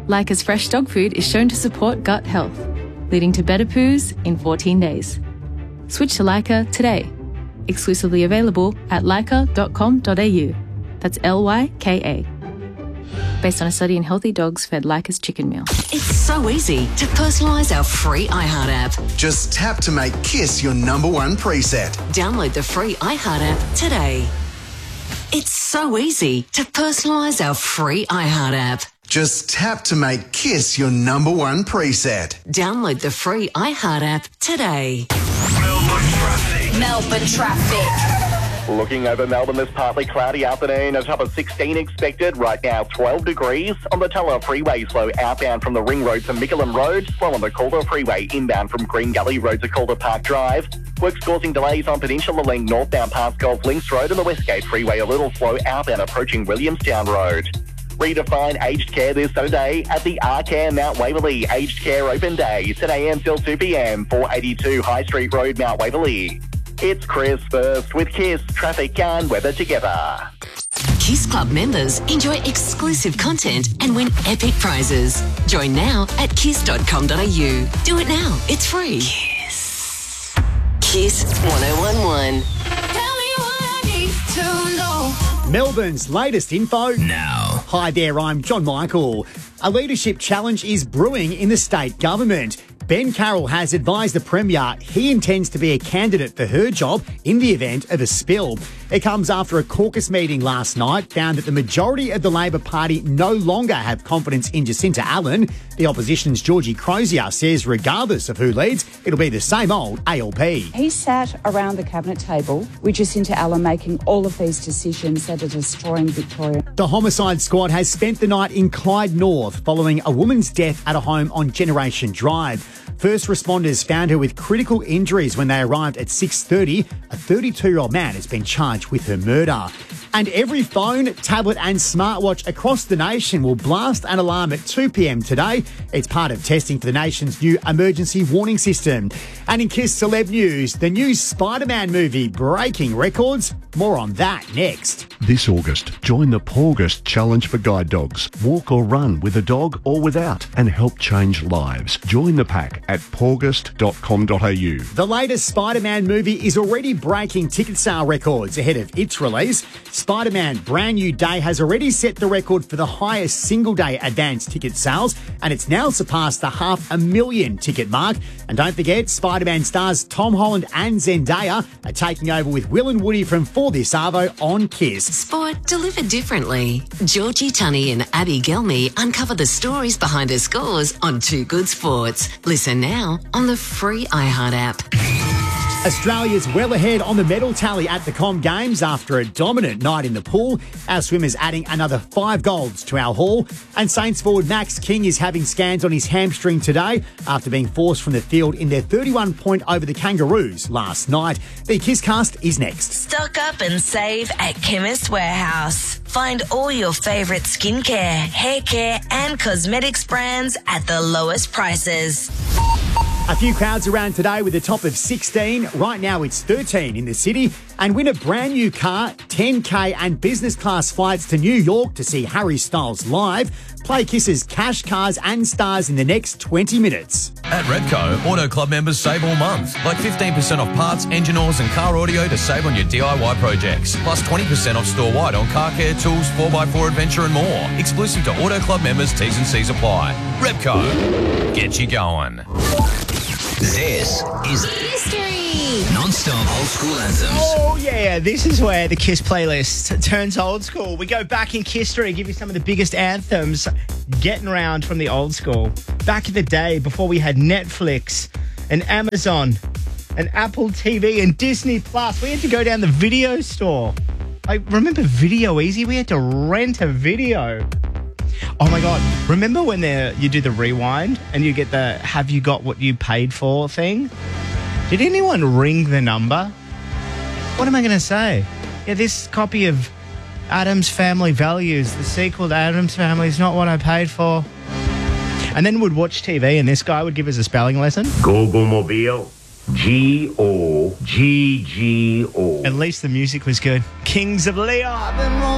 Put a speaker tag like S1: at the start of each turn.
S1: Lyca's fresh dog food is shown to support gut health, leading to better poos in 14 days. Switch to Lyca today. Exclusively available at lyca.com.au. That's Lyka. Based on a study in healthy dogs fed Lyca's chicken meal.
S2: It's so easy to personalise our free iHeart app.
S3: Just tap to make Kiss your number one preset.
S2: Download the free iHeart app today. It's so easy to personalise our free iHeart app.
S3: Just tap to make Kiss your number one preset.
S2: Download the free iHeart app today.
S4: Melbourne traffic.
S5: Looking over Melbourne, this partly cloudy afternoon, a top of 16 expected. Right now, 12 degrees. On the Tulla Freeway, slow outbound from the Ring Road to Mickleham Road. Slow on the Calder Freeway, inbound from Green Gully Road to Calder Park Drive. Works causing delays on Peninsula Link, northbound past Golf Links Road, and the Westgate Freeway, a little slow outbound approaching Williamstown Road. Redefine aged care this Saturday at the Arcare Mount Waverley Aged Care Open Day, 10 a.m. till 2 p.m, 482 High Street Road, Mount Waverley. It's Chris first with Kiss, traffic and weather together.
S2: Kiss Club members enjoy exclusive content and win epic prizes. Join now at kiss.com.au. Do it now. It's free. Kiss. Kiss 1011.
S4: Tell me what I need to know.
S6: Melbourne's latest info now. Hi there, I'm John Michael. A leadership challenge is brewing in the state government. Ben Carroll has advised the Premier he intends to be a candidate for her job in the event of a spill. It comes after a caucus meeting last night found that the majority of the Labor Party no longer have confidence in Jacinta Allen. The opposition's Georgie Crozier says regardless of who leads, it'll be the same old ALP.
S7: He sat around the cabinet table with Jacinta Allen making all of these decisions that are destroying Victoria.
S6: The homicide squad has spent the night in Clyde North following a woman's death at a home on Generation Drive. First responders found her with critical injuries when they arrived at 6:30. A 32-year-old man has been charged with her murder. And every phone, tablet and smartwatch across the nation will blast an alarm at 2 p.m. today. It's part of testing for the nation's new emergency warning system. And in Kiss Celeb News, the new Spider-Man movie breaking records. More on that next.
S8: This August, join the Paugust Challenge for Guide Dogs. Walk or run with a dog or without and help change lives. Join the pack at paugust.com.au.
S6: The latest Spider-Man movie is already breaking ticket sale records ahead of its release. Spider-Man Brand New Day has already set the record for the highest single-day advance ticket sales, and it's now surpassed the 500,000 ticket mark. And don't forget, Spider-Man stars Tom Holland and Zendaya are taking over with Will and Woody from For This Arvo on Kiss.
S2: Sport delivered differently. Georgie Tunney and Abby Gelmy uncover the stories behind her scores on Too Good Sports. Listen now on the free iHeart app.
S6: Australia's well ahead on the medal tally at the Com Games after a dominant night in the pool. Our swimmers adding another 5 golds to our haul. And Saints forward Max King is having scans on his hamstring today after being forced from the field in their 31-point over the Kangaroos last night. The Kisscast is next.
S9: Stock up and save at Chemist Warehouse. Find all your favourite skincare, hair care and cosmetics brands at the lowest prices.
S6: A few crowds around today with a top of 16. Right now it's 13 in the city. And win a brand new car, 10K and business class flights to New York to see Harry Styles live. Play Kiss's Cash, Cars and Stars in the next 20 minutes.
S10: At Repco, Auto Club members save all month. Like 15% off parts, engine oils and car audio to save on your DIY projects. Plus 20% off store-wide on car care, tools, 4x4 adventure and more. Exclusive to Auto Club members, T's and C's apply. Repco, get you going.
S11: This is
S4: History.
S11: non-stop old school anthems.
S12: Oh yeah, this is where the Kiss playlist turns old school. We go back in history, give you some of the biggest anthems getting around from the old school. Back in the day, before we had Netflix and Amazon and Apple TV and Disney Plus, we had to go down the video store. I remember Video Easy. We had to rent a video. Oh my God. Remember when you do the rewind and you get the have you got what you paid for thing? Did anyone ring the number? What am I going to say? Yeah, this copy of Addams Family Values, the sequel to Addams Family, is not what I paid for. And then we'd watch TV and this guy would give us a spelling lesson.
S13: Gogomobile. G-O-G-G-O.
S12: At least the music was good. Kings of Leon.